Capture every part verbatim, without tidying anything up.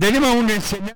tenemos un escenario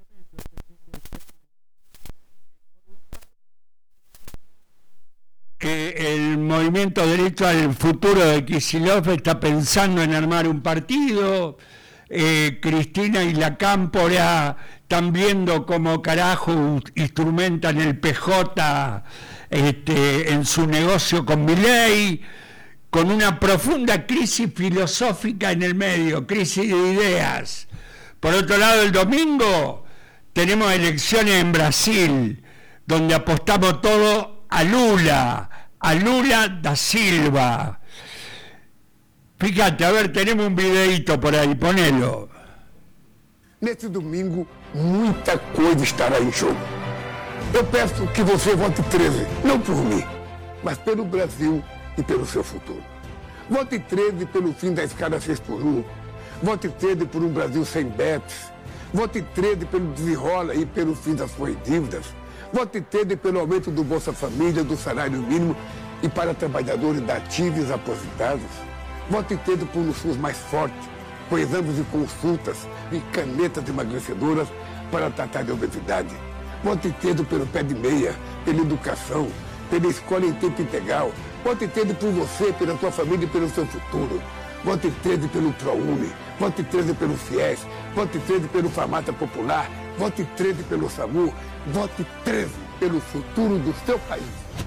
que el movimiento Derecho al Futuro de Kicillof está pensando en armar un partido. eh, Cristina y la Cámpora están viendo cómo carajo instrumentan el P J este, en su negocio con Milei, con una profunda crisis filosófica en el medio, crisis de ideas. Por otro lado, el domingo tenemos elecciones en Brasil, donde apostamos todo a Lula, a Lula da Silva. Fíjate, a ver, tenemos un videíto por aí, ponelo. Nesse domingo, muita coisa estará em jogo. Eu peço que você vote treze, não por mim, mas pelo Brasil e pelo seu futuro. Vote treze pelo fim da escada seis por um. Vote treze por um Brasil sem bets. Vote treze pelo desenrola e pelo fim das suas dívidas. Vote treze pelo aumento do Bolsa Família, do salário mínimo e para trabalhadores da ativa e os aposentados. Vote treze por um SUS mais forte, com exames de consultas e canetas emagrecedoras para tratar de obesidade. Vote treze pelo pé de meia, pela educação, pela escola em tempo integral. Vote treze por você, pela sua família e pelo seu futuro. Vote treze pelo ProUni. Vote treze pelo FIES. Vote treze pelo Farmácia Popular. Vote treze pelo SAMU. Vote treze pelo futuro do seu país.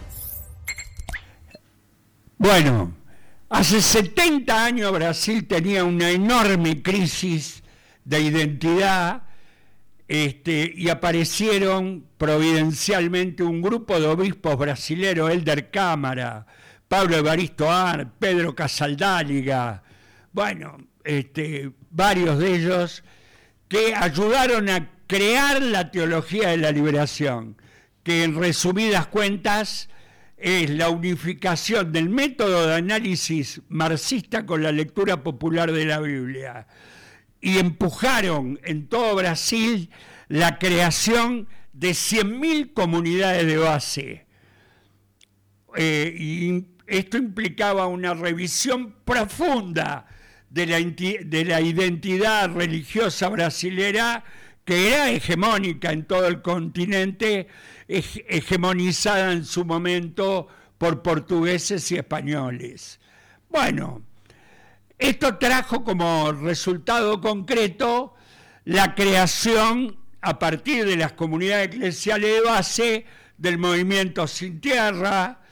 Bueno, hace setenta años Brasil tenía una enorme crisis de identidad este, y aparecieron providencialmente un grupo de obispos brasileros, Helder Câmara, Pablo Evaristo Arce, Pedro Casaldáliga, bueno, este, varios de ellos que ayudaron a crear la teología de la liberación, que en resumidas cuentas es la unificación del método de análisis marxista con la lectura popular de la Biblia. Y empujaron en todo Brasil la creación de cien mil comunidades de base. Eh, y esto implicaba una revisión profunda de la, de la identidad religiosa brasilera, que era hegemónica en todo el continente, hegemonizada en su momento por portugueses y españoles. Bueno, esto trajo como resultado concreto la creación, a partir de las comunidades eclesiales de base, del movimiento Sin Tierra,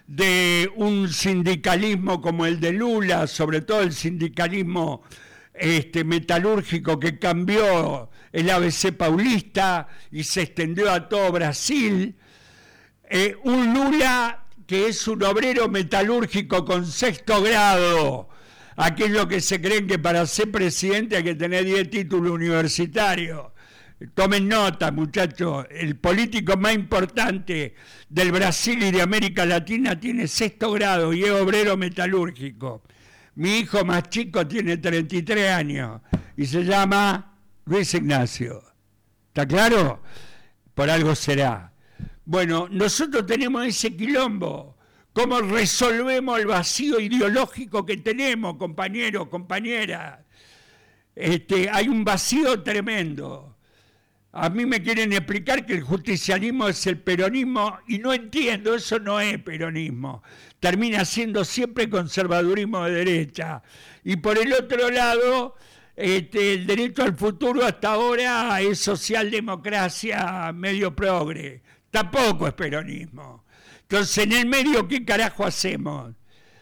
de un sindicalismo como el de Lula, sobre todo el sindicalismo este, metalúrgico que cambió el A B C paulista y se extendió a todo Brasil, eh, un Lula que es un obrero metalúrgico con sexto grado, aquellos que se creen que para ser presidente hay que tener diez títulos universitarios. Tomen nota, muchachos, el político más importante del Brasil y de América Latina tiene sexto grado y es obrero metalúrgico. Mi hijo más chico tiene treinta y tres años y se llama Luis Ignacio. ¿Está claro? Por algo será. Bueno, nosotros tenemos ese quilombo. ¿Cómo resolvemos el vacío ideológico que tenemos, compañeros, compañeras? Este, hay un vacío tremendo. A mí me quieren explicar que el justicialismo es el peronismo y no entiendo, eso no es peronismo. Termina siendo siempre conservadurismo de derecha. Y por el otro lado, este, el derecho al futuro hasta ahora es socialdemocracia medio progre. Tampoco es peronismo. Entonces, en el medio, ¿qué carajo hacemos?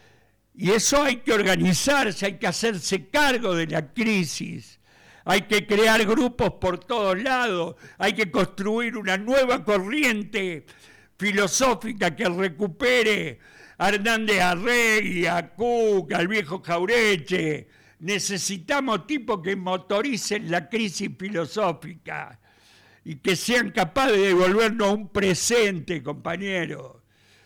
Y eso hay que organizarse, hay que hacerse cargo de la crisis. Hay que crear grupos por todos lados, hay que construir una nueva corriente filosófica que recupere a Hernández Arregui, a Cook, al viejo Jaureche. Necesitamos tipos que motoricen la crisis filosófica y que sean capaces de devolvernos un presente, compañeros.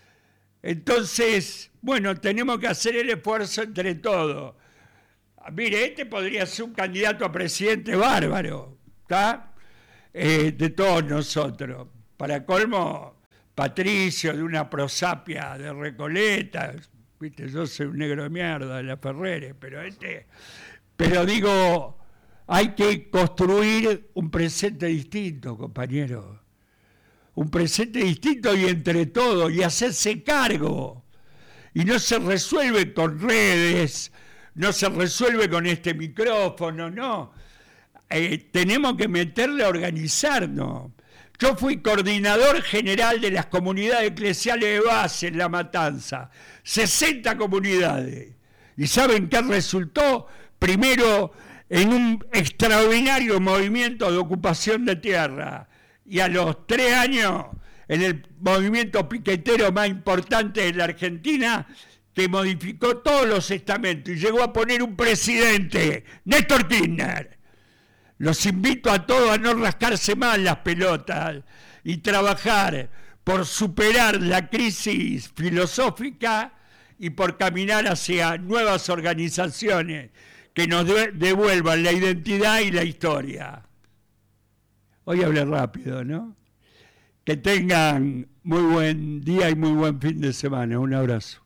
Entonces, bueno, tenemos que hacer el esfuerzo entre todos. Mire, este podría ser un candidato a presidente bárbaro, ¿está? Eh, de todos nosotros. Para colmo, Patricio, de una prosapia de Recoleta, viste, yo soy un negro de mierda de la Ferrere, pero este, pero digo, Hay que construir un presente distinto, compañero. Un presente distinto y entre todos, y hacerse cargo. Y no se resuelve con redes, no se resuelve con este micrófono, no. Eh, tenemos que meterle a organizarnos. Yo fui coordinador general de las comunidades eclesiales de base en La Matanza, sesenta comunidades. ¿Y saben qué resultó? Primero, en un extraordinario movimiento de ocupación de tierra, y a los tres años, en el movimiento piquetero más importante de la Argentina, que modificó todos los estamentos y llegó a poner un presidente, Néstor Kirchner. Los invito a todos a no rascarse más las pelotas y trabajar por superar la crisis filosófica y por caminar hacia nuevas organizaciones que nos devuelvan la identidad y la historia. Hoy hablé rápido, ¿no? Que tengan muy buen día y muy buen fin de semana. Un abrazo.